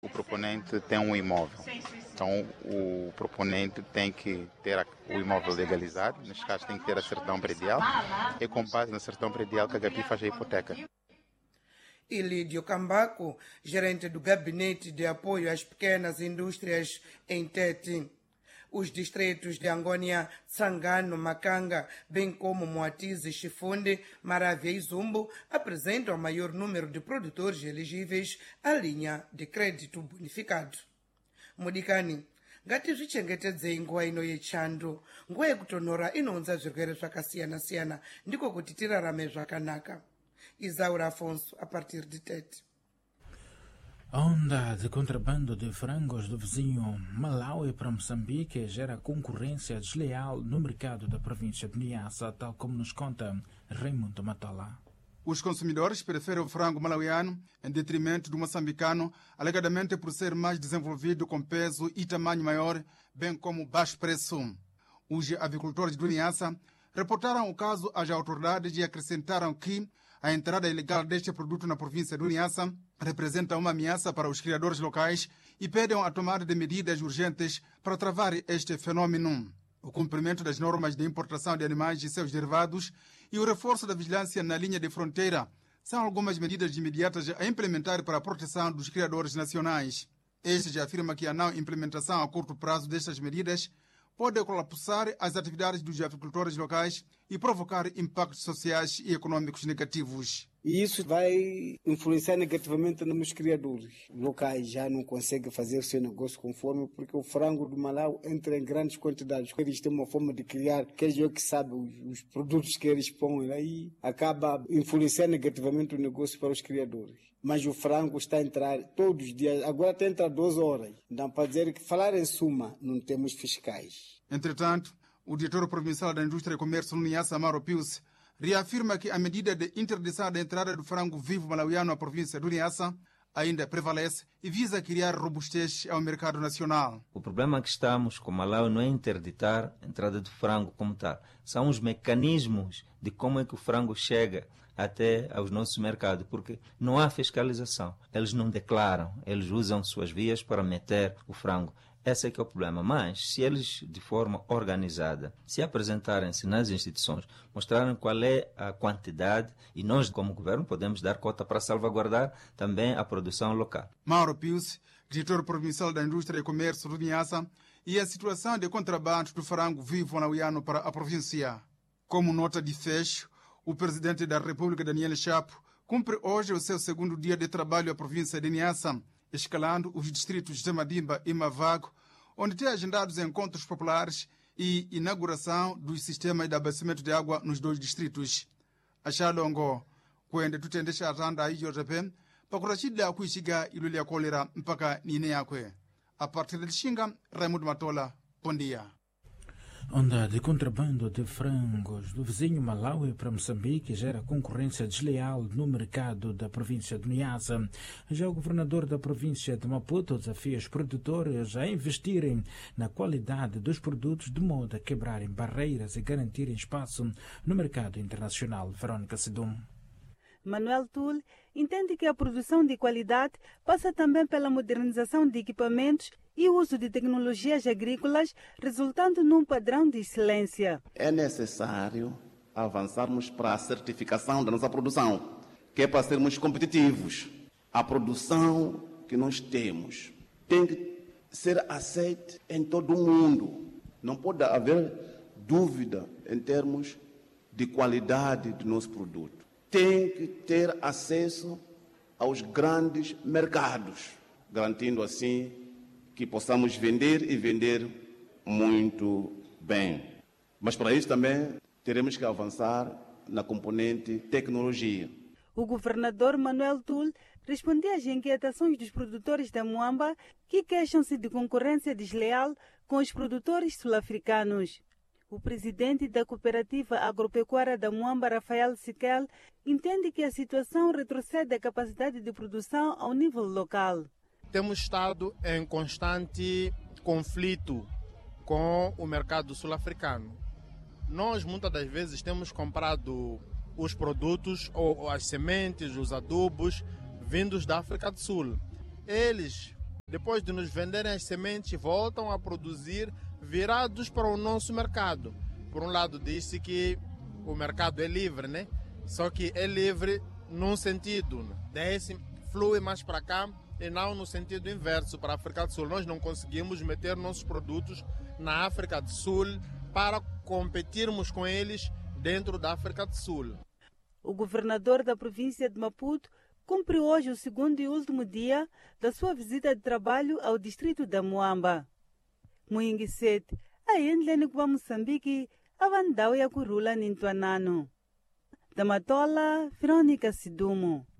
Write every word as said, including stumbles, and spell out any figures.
O proponente tem um imóvel, então o proponente tem que ter a- o imóvel legalizado, neste caso tem que ter a certidão predial, e com base na certidão predial que a Gabi faz a hipoteca. Ilídio Cambaco, gerente do Gabinete de Apoio às Pequenas Indústrias em Tete. Os distritos de Angônia, Tsangano, Macanga, bem como Moatize, Chifunde, Maravia e Zumbo apresentam o maior número de produtores elegíveis à linha de crédito bonificado. Mudikani, ngati zvichengetedzei nguva ino yechando, nguva yekutonhora inounza zvirwere zvakasiyana-siyana, ndiko kuti tirarame zvakanaka. Isaura Afonso, a partir de Tete. A onda de contrabando de frangos do vizinho Malawi para Moçambique gera concorrência desleal no mercado da província de Niassa, tal como nos conta Raimundo Matola. Os consumidores preferem o frango malauiano em detrimento do moçambicano, alegadamente por ser mais desenvolvido, com peso e tamanho maior, bem como baixo preço. Os avicultores do Niassa reportaram o caso às autoridades e acrescentaram que a entrada ilegal deste produto na província do Niassa representa uma ameaça para os criadores locais e pedem a tomada de medidas urgentes para travar este fenômeno. O cumprimento das normas de importação de animais e seus derivados e o reforço da vigilância na linha de fronteira são algumas medidas imediatas a implementar para a proteção dos criadores nacionais. Este já afirma que a não implementação a curto prazo destas medidas pode colapsar as atividades dos avicultores locais e provocar impactos sociais e econômicos negativos. E isso vai influenciar negativamente nos criadores locais, já não conseguem fazer o seu negócio conforme, porque o frango do Malawi entra em grandes quantidades. Eles têm uma forma de criar, que eles que sabem os, os produtos que eles põem aí, acaba influenciando negativamente o negócio para os criadores. Mas o frango está a entrar todos os dias, agora está a entrar duas horas. Então, para dizer que falar em suma, não temos fiscais. Entretanto, o diretor provincial da Indústria e Comércio no Niassa, Amaro Pius, reafirma que a medida de interdição da entrada do frango vivo malauiano à província do Niassa ainda prevalece e visa criar robustez ao mercado nacional. O problema que estamos com Malawi não é interditar a entrada do frango como tal. São os mecanismos de como é que o frango chega até aos nossos mercados, porque não há fiscalização. Eles não declaram, eles usam suas vias para meter o frango. Esse é que é o problema. Mas, se eles, de forma organizada, se apresentarem-se nas instituições, mostrarem qual é a quantidade, e nós, como governo, podemos dar cota para salvaguardar também a produção local. Mauro Pius, diretor provincial da Indústria e Comércio do Niassa, e a situação de contrabando do frango vivo malauiano para a província. Como nota de fecho, o presidente da República, Daniel Chapo, cumpre hoje o seu segundo dia de trabalho à província de Niassa, escalando os distritos de Madimba e Mavago, onde tem agendados encontros populares e inauguração dos sistemas de abastecimento de água nos dois distritos. Achalongo, kwende tutendesha atanda hiyo repen, pakurashida kuishiga ilulia kolera mpaka nine yakwe. A partir de Xinga, Raimundo Matola, bom dia. Onda de contrabando de frangos do vizinho Malawi para Moçambique gera concorrência desleal no mercado da província de Niassa. Já o governador da província de Maputo desafia os produtores a investirem na qualidade dos produtos de modo a quebrarem barreiras e garantirem espaço no mercado internacional. Verônica Sidum. Manuel Tull entende que a produção de qualidade passa também pela modernização de equipamentos e o uso de tecnologias agrícolas, resultando num padrão de excelência. É necessário avançarmos para a certificação da nossa produção, que é para sermos competitivos. A produção que nós temos tem que ser aceita em todo o mundo. Não pode haver dúvida em termos de qualidade do nosso produto. Tem que ter acesso aos grandes mercados, garantindo assim que possamos vender e vender muito bem. Mas para isso também teremos que avançar na componente tecnologia. O governador Manuel Tull respondia às inquietações dos produtores da Moamba, que queixam-se de concorrência desleal com os produtores sul-africanos. O presidente da Cooperativa Agropecuária da Moamba, Rafael Siquel, entende que a situação retrocede a capacidade de produção ao nível local. Temos estado em constante conflito com o mercado sul-africano. Nós, muitas das vezes, temos comprado os produtos, ou as sementes, os adubos, vindos da África do Sul. Eles depois de nos venderem as sementes, voltam a produzir virados para o nosso mercado. Por um lado, diz-se que o mercado é livre, né? Só que é livre num sentido, desce, flui mais para cá e não no sentido inverso para a África do Sul. Nós não conseguimos meter nossos produtos na África do Sul para competirmos com eles dentro da África do Sul. O governador da província de Maputo cumpriu hoje o segundo e último dia da sua visita de trabalho ao distrito da Muamba. Muinguisete, a Endlene kwa Moçambique, a Vandau e a Curula Nintuanano. Da Matola, Verônica Sidumo.